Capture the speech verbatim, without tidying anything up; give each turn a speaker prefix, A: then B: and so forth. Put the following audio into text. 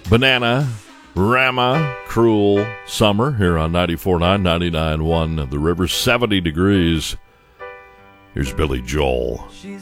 A: Banana, Rama, Cruel Summer here on ninety-four point nine, ninety-nine point one The River, seventy degrees. Here's Billy Joel.